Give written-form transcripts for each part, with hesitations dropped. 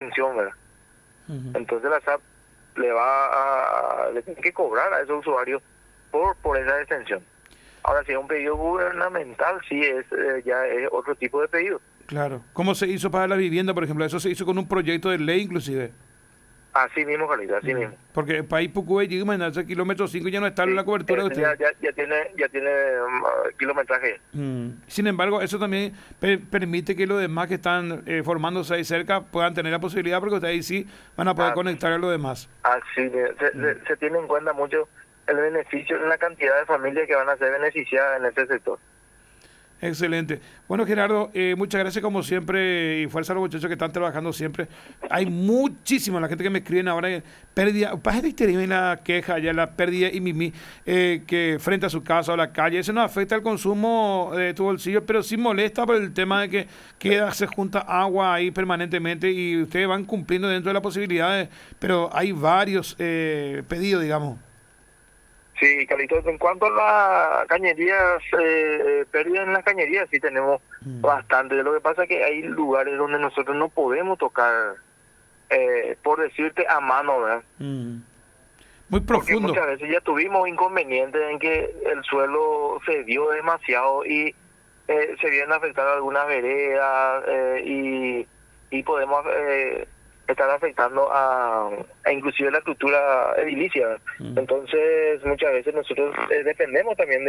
extensión, ¿verdad? Ujú. Entonces la SAP le tiene que cobrar a esos usuarios por esa extensión. Ahora, si es un pedido gubernamental, sí ya es otro tipo de pedido. Claro. ¿Cómo se hizo para la vivienda, por ejemplo? Eso se hizo con un proyecto de ley, inclusive. Así mismo, Carlito, así mismo. Porque el país Pucubé llega a ese kilómetro 5 ya no está en la Sí, cobertura de ustedes. ya tiene kilometraje. Sin embargo, eso también permite que los demás que están formándose ahí cerca puedan tener la posibilidad, porque ustedes ahí sí van a poder Ah, conectar a los demás. Así se tiene en cuenta mucho el beneficio en la cantidad de familias que van a ser beneficiadas en ese sector. Excelente. Bueno, Gerardo, muchas gracias como siempre y fuerza a los muchachos que están trabajando siempre. Hay muchísima la gente que me escriben ahora, pérdida, página y la queja, ya la pérdida y mimi, que frente a su casa o a la calle, eso no afecta al consumo de tu bolsillo, pero sí molesta por el tema de que se junta agua ahí permanentemente y ustedes van cumpliendo dentro de las posibilidades, pero hay varios pedidos, digamos. Sí, Carlitos, en cuanto a las cañerías, pérdidas en las cañerías, sí tenemos bastante. Lo que pasa es que hay lugares donde nosotros no podemos tocar, por decirte, a mano, ¿verdad? Muy Porque profundo. muchas veces ya tuvimos inconvenientes en que el suelo se dio demasiado y se vienen a afectar algunas veredas y podemos estar afectando a inclusive la estructura edilicia. Entonces muchas veces nosotros dependemos también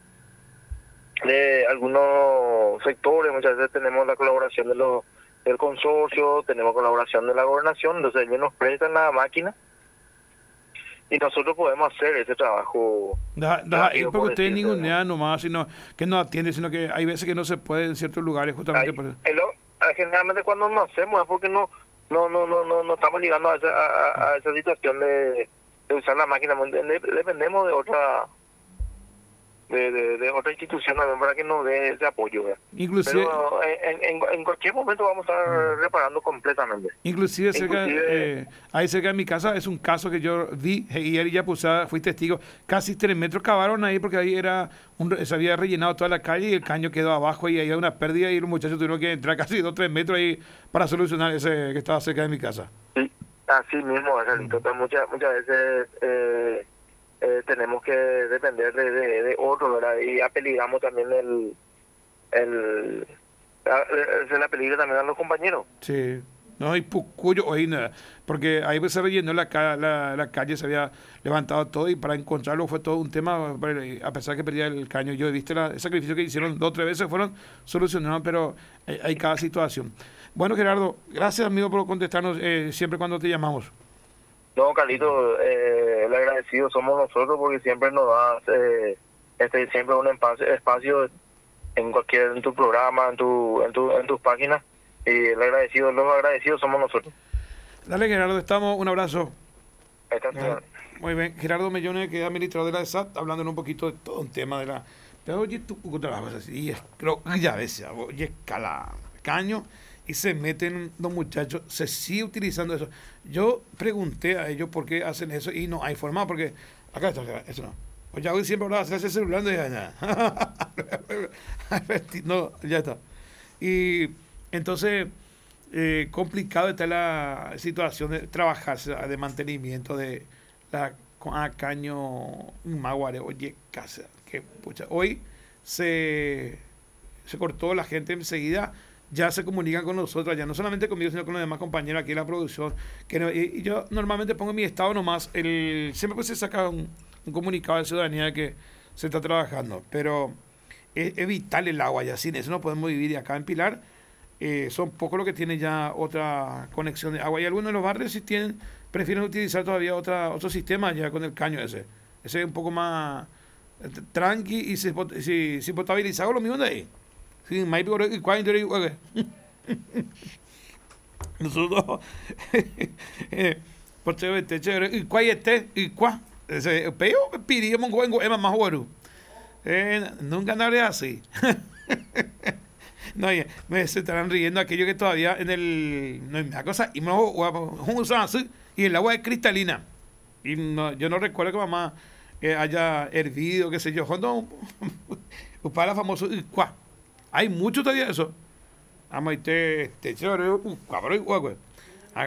de algunos sectores. Muchas veces tenemos la colaboración del consorcio, tenemos colaboración de la gobernación, entonces ellos nos prestan la máquina y nosotros podemos hacer ese trabajo. Porque ustedes ningunean nomás, sino que no atiende, sino que hay veces que no se puede en ciertos lugares justamente por eso. Generalmente cuando no hacemos es porque no estamos llegando a esa situación de usar la máquina. Dependemos de otra institución también para que nos dé ese apoyo, ¿verdad? Inclusive, pero en cualquier momento vamos a estar reparando completamente. Inclusive ahí cerca de mi casa es un caso que yo vi y él ya fui testigo, casi 3 metros cavaron ahí porque ahí se había rellenado toda la calle y el caño quedó abajo y ahí había una pérdida y los muchachos tuvieron que entrar casi 2 o 3 metros ahí para solucionar ese que estaba cerca de mi casa. Sí, así mismo, Carlitos. Muchas veces tenemos que depender de otro, ¿verdad? Y apeligramos también se le apeligra también a los compañeros. Sí. No hay pucuyo hoy nada, porque ahí se rellenó la calle, se había levantado todo y para encontrarlo fue todo un tema, a pesar que perdía el caño. Yo he visto el sacrificio que hicieron 2 o 3 veces, fueron solucionados, pero hay cada situación. Bueno, Gerardo, gracias amigo por contestarnos siempre cuando te llamamos. No, Carlito, el agradecido somos nosotros porque siempre nos das siempre un espacio en tu programa, en tus páginas. Y los agradecidos somos nosotros. Dale, Gerardo, un abrazo. Muy bien, Gerardo Mellones, que es administrador de la SAT, hablando un poquito de todo un tema de la... Pero oye, tú trabajas así, ya ves, oye, escala caño, y se meten los muchachos, se sigue utilizando eso. Yo pregunté a ellos por qué hacen eso, y no hay forma, porque acá está, eso no. Oye, hoy siempre hablaba, se hace celular, no, ya está. Y entonces, complicado está la situación de trabajarse de mantenimiento de a caño maguare. Oye, casa, que pucha. Hoy se cortó la gente enseguida, ya se comunican con nosotros, ya no solamente conmigo, sino con los demás compañeros aquí en la producción. Y yo normalmente pongo en mi estado nomás, siempre pues se saca un comunicado de ciudadanía de que se está trabajando, pero es vital el agua, ya sin eso no podemos vivir. Y acá en Pilar son pocos los que tienen ya otra conexión de agua, y algunos de los barrios sí prefieren utilizar todavía otro sistema ya con el caño ese es un poco más tranqui y si potabilizado lo mismo de ahí. Sí, nosotros por y cuál y cuál ese peo pidiemos en más bueno. Nunca andaré así. No, me se estarán riendo aquellos que todavía en la cosa y y el agua es cristalina. Y yo no recuerdo que mamá haya hervido, qué sé yo. No, para famoso hay mucho todavía eso. Vamos a cabrón,